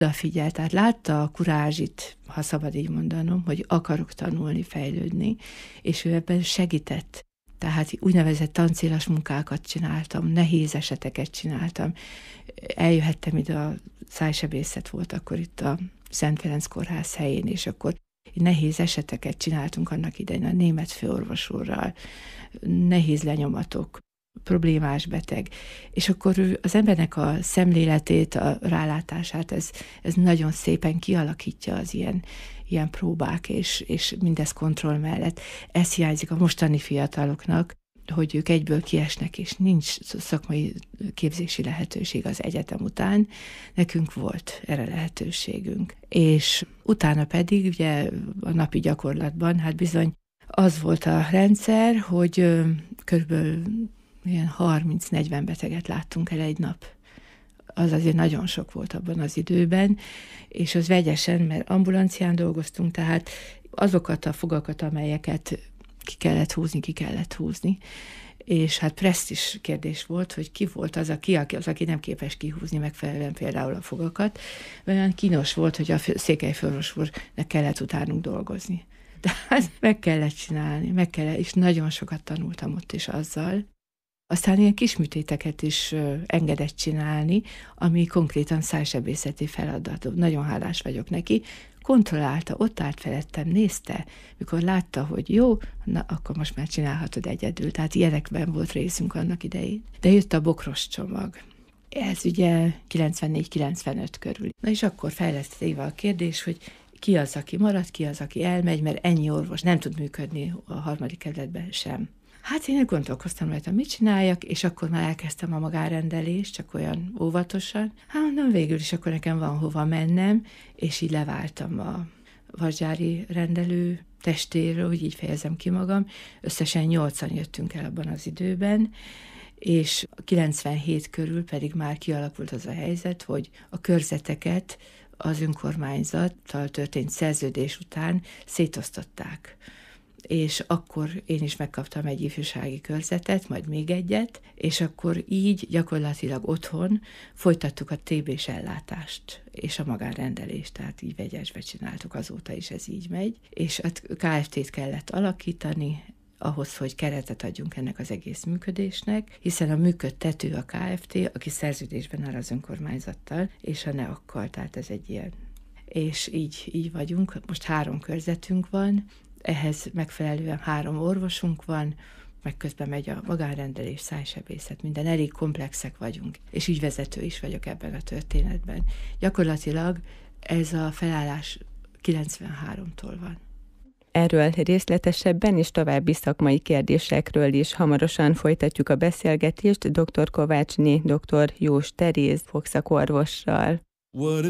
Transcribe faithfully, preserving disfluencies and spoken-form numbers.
odafigyelt, tehát látta a kurázsit, ha szabad így mondanom, hogy akarok tanulni, fejlődni, és ő ebben segített. Tehát úgynevezett tancélas munkákat csináltam, nehéz eseteket csináltam. Eljöhettem ide, a szájsebészet volt akkor itt a Szent Ferenc kórház helyén, és akkor nehéz eseteket csináltunk annak idején a német főorvos-úrral, nehéz lenyomatok, problémás beteg. És akkor az embernek a szemléletét, a rálátását, ez, ez nagyon szépen kialakítja az ilyen, ilyen próbák, és, és mindez kontroll mellett. Ez hiányzik a mostani fiataloknak, hogy ők egyből kiesnek, és nincs szakmai képzési lehetőség az egyetem után. Nekünk volt erre lehetőségünk. És utána pedig ugye a napi gyakorlatban, hát bizony az volt a rendszer, hogy körülbelül ilyen harminc-negyven beteget láttunk el egy nap. Az azért nagyon sok volt abban az időben, és az vegyesen, mert ambulancián dolgoztunk, tehát azokat a fogakat, amelyeket ki kellett húzni, ki kellett húzni. És hát presztízs kérdés volt, hogy ki volt az, aki, az, aki nem képes kihúzni megfelelően például a fogakat. Olyan kínos volt, hogy a Székely főorvos úrnak kellett utánunk dolgozni. De ezt meg kellett csinálni, meg kellett, és nagyon sokat tanultam ott is azzal. Aztán ilyen kisműtéteket is engedett csinálni, ami konkrétan szájsebészeti feladat. Nagyon hálás vagyok neki. Kontrollálta, ott állt felettem, nézte, mikor látta, hogy jó, na akkor most már csinálhatod egyedül. Tehát ilyenekben volt részünk annak idején. De jött a bokros csomag. Ez ugye kilencvennégy-kilencvenöt körül. Na és akkor fejlesztett Éva a kérdés, hogy ki az, aki marad, ki az, aki elmegy, mert ennyi orvos nem tud működni a harmadik kerületben sem. Hát én gondolkoztam rajta, mit csináljak, és akkor már elkezdtem a magánrendelést, csak olyan óvatosan. Hát mondom, végül is akkor nekem van hova mennem, és így leváltam a vasgyári rendelő testéről, hogy így fejezem ki magam. Összesen nyolcan jöttünk el abban az időben, és kilencvenhét körül pedig már kialakult az a helyzet, hogy a körzeteket az önkormányzattal történt szerződés után szétosztották. És akkor én is megkaptam egy ifjúsági körzetet, majd még egyet, és akkor így gyakorlatilag otthon folytattuk a té bés ellátást, és a magánrendelést, tehát így vegyesbe csináltuk, azóta is ez így megy, és a ká ef té-t kellett alakítani, ahhoz, hogy keretet adjunk ennek az egész működésnek, hiszen a működtető a ká ef té, aki szerződésben áll az önkormányzattal, és a neakkal, tehát ez egy ilyen. És így, így vagyunk, most három körzetünk van, ehhez megfelelően három orvosunk van, meg közben megy a magánrendelés, szájsebészet, minden, elég komplexek vagyunk, és ügyvezető is vagyok ebben a történetben. Gyakorlatilag ez a felállás kilencvenháromtól van. Erről részletesebben és további szakmai kérdésekről is hamarosan folytatjuk a beszélgetést dr. Kovácsné dr. Jós Teréz fogszakorvossal.